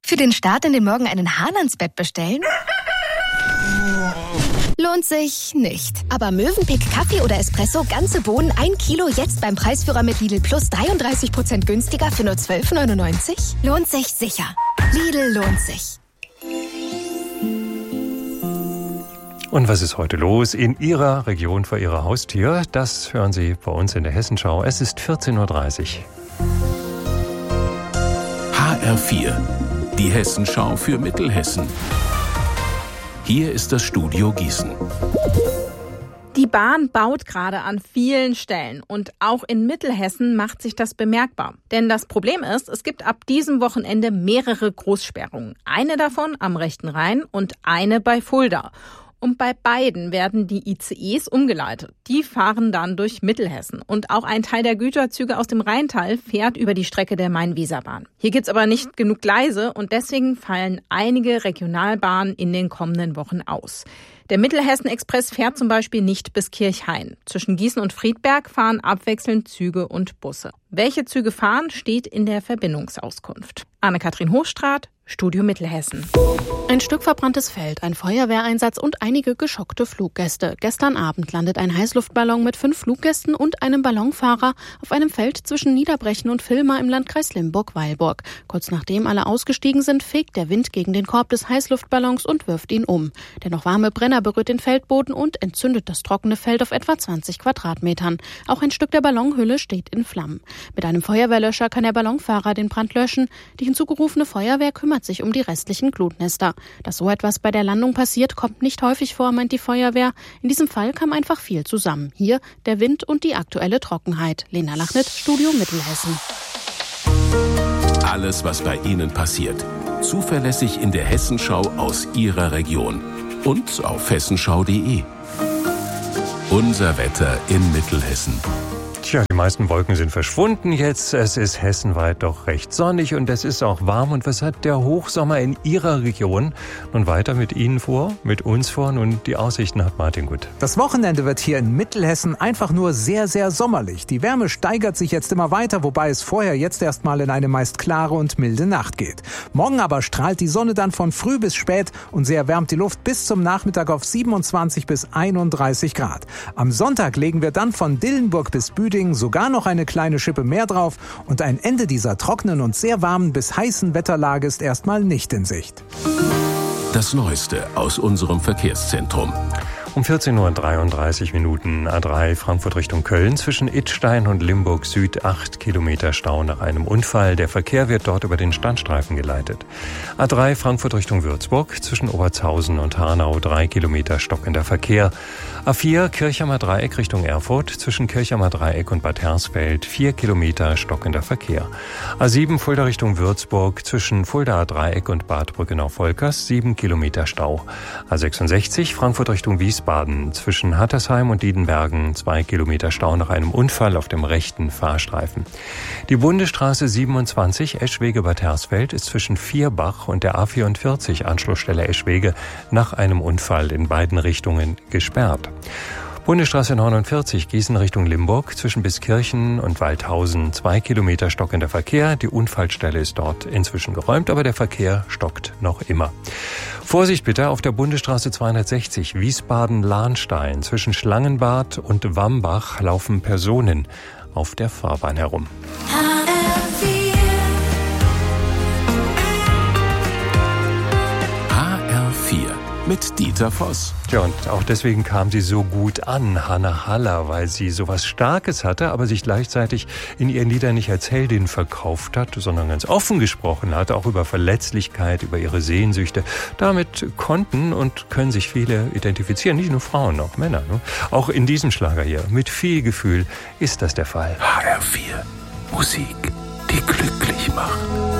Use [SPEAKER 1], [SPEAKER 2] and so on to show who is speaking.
[SPEAKER 1] Für den Start in den Morgen einen Hahn ans Bett bestellen? Lohnt sich nicht. Aber Mövenpick Kaffee oder Espresso, ganze Bohnen, 1 Kilo, jetzt beim Preisführer mit Lidl Plus 33% günstiger für nur 12,99? Lohnt sich sicher. Lidl lohnt sich.
[SPEAKER 2] Und was ist heute los in Ihrer Region vor Ihrer Haustür? Das hören Sie bei uns in der Hessenschau. Es ist 14.30 Uhr.
[SPEAKER 3] HR4, die Hessenschau für Mittelhessen. Hier ist das Studio Gießen.
[SPEAKER 4] Die Bahn baut gerade an vielen Stellen und auch in Mittelhessen macht sich das bemerkbar. Denn das Problem ist, es gibt ab diesem Wochenende mehrere Großsperrungen. Eine davon am rechten Rhein und eine bei Fulda. Und bei beiden werden die ICEs umgeleitet. Die fahren dann durch Mittelhessen. Und auch ein Teil der Güterzüge aus dem Rheintal fährt über die Strecke der Main-Weser-Bahn. Hier gibt's aber nicht genug Gleise und deswegen fallen einige Regionalbahnen in den kommenden Wochen aus. Der Mittelhessen-Express fährt zum Beispiel nicht bis Kirchhain. Zwischen Gießen und Friedberg fahren abwechselnd Züge und Busse. Welche Züge fahren, steht in der Verbindungsauskunft. Anne-Kathrin Hochstraat, Studio Mittelhessen.
[SPEAKER 5] Ein Stück verbranntes Feld, ein Feuerwehreinsatz und einige geschockte Fluggäste. Gestern Abend landet ein Heißluftballon mit 5 Fluggästen und einem Ballonfahrer auf einem Feld zwischen Niederbrechen und Villmar im Landkreis Limburg-Weilburg. Kurz nachdem alle ausgestiegen sind, fegt der Wind gegen den Korb des Heißluftballons und wirft ihn um. Der noch warme Brenner berührt den Feldboden und entzündet das trockene Feld auf etwa 20 Quadratmetern. Auch ein Stück der Ballonhülle steht in Flammen. Mit einem Feuerwehrlöscher kann der Ballonfahrer den Brand löschen. Die hinzugerufene Feuerwehr kümmert sich um die restlichen Glutnester. Dass so etwas bei der Landung passiert, kommt nicht häufig vor, meint die Feuerwehr. In diesem Fall kam einfach viel zusammen. Hier der Wind und die aktuelle Trockenheit. Lena Lachnitt, Studio Mittelhessen.
[SPEAKER 3] Alles, was bei Ihnen passiert. Zuverlässig in der Hessenschau aus Ihrer Region. Und auf hessenschau.de. Unser Wetter in Mittelhessen.
[SPEAKER 2] Tja, die meisten Wolken sind verschwunden jetzt. Es ist hessenweit doch recht sonnig und es ist auch warm. Und was hat der Hochsommer in Ihrer Region? Nun weiter mit Ihnen vor, mit uns vor. Nun die Aussichten hat Martin Gut.
[SPEAKER 6] Das Wochenende wird hier in Mittelhessen einfach nur sehr, sehr sommerlich. Die Wärme steigert sich jetzt immer weiter, wobei es vorher jetzt erstmal in eine meist klare und milde Nacht geht. Morgen aber strahlt die Sonne dann von früh bis spät und sie erwärmt die Luft bis zum Nachmittag auf 27 bis 31 Grad. Am Sonntag legen wir dann von Dillenburg bis Büdingen sogar noch eine kleine Schippe mehr drauf und ein Ende dieser trockenen und sehr warmen bis heißen Wetterlage ist erstmal nicht in Sicht.
[SPEAKER 3] Das Neueste aus unserem Verkehrszentrum.
[SPEAKER 2] Um 14.33 Uhr A3 Frankfurt Richtung Köln zwischen Idstein und Limburg Süd 8 Kilometer Stau nach einem Unfall. Der Verkehr wird dort über den Standstreifen geleitet. A3 Frankfurt Richtung Würzburg zwischen Obertshausen und Hanau 3 Kilometer stockender Verkehr. A4 Kirchheimer Dreieck Richtung Erfurt zwischen Kirchheimer Dreieck und Bad Hersfeld 4 Kilometer stockender Verkehr. A7 Fulda Richtung Würzburg zwischen Fuldaer Dreieck und Bad Brückenau-Volkers 7 Kilometer Stau. A66 Frankfurt Richtung Wiesbaden zwischen Hattersheim und Diedenbergen 2 Kilometer Stau nach einem Unfall auf dem rechten Fahrstreifen. Die Bundesstraße 27 Eschwege-Bad Hersfeld ist zwischen Vierbach und der A44 Anschlussstelle Eschwege nach einem Unfall in beiden Richtungen gesperrt. Bundesstraße 49 Gießen Richtung Limburg zwischen Biskirchen und Waldhausen 2 Kilometer stockender Verkehr. Die Unfallstelle ist dort inzwischen geräumt, aber der Verkehr stockt noch immer. Vorsicht bitte auf der Bundesstraße 260 Wiesbaden-Lahnstein zwischen Schlangenbad und Wambach laufen Personen auf der Fahrbahn herum.
[SPEAKER 3] Mit Dieter Voss.
[SPEAKER 2] Ja, und auch deswegen kam sie so gut an, Hanna Haller, weil sie sowas Starkes hatte, aber sich gleichzeitig in ihren Liedern nicht als Heldin verkauft hat, sondern ganz offen gesprochen hat, auch über Verletzlichkeit, über ihre Sehnsüchte. Damit konnten und können sich viele identifizieren, nicht nur Frauen, auch Männer. Ne? Auch in diesem Schlager hier, mit viel Gefühl, ist das der Fall.
[SPEAKER 3] HR4, Musik, die glücklich macht.